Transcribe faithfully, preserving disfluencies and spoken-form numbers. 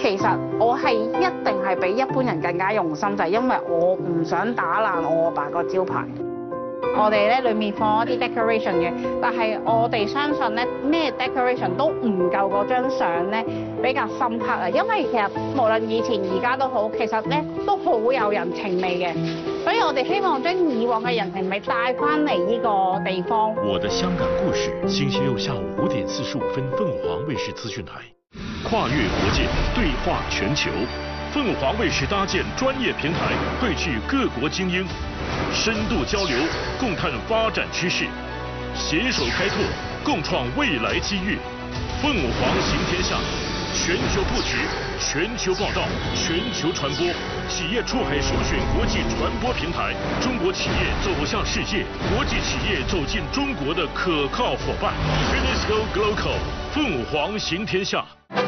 其實我係一定係比一般人更加用心，就係因為我唔想打爛我阿爸個招牌。我哋咧裡面放一啲 decoration 嘅，但係我哋相信咧咩 decoration 都唔夠嗰張相咧比較深刻啊！因為其實無論以前而家都好，其實咧都好有人情味嘅，所以我哋希望將以往嘅人情味帶翻嚟呢個地方。 我的香港故事，星期六下午五點四十五分，鳳凰衛視資訊台，跨越國界，對話全球。鳳凰衛視搭建專業平台，匯聚各國精英，深度交流，共探發展趨勢，攜手開拓，共創未來機遇。鳳凰行天下，全球布局，全球報道，全球傳播，企業出海首選國際傳播平台，中國企業走向世界，國際企業走進中國的可靠夥伴。Unesco Global， 鳳凰行天下。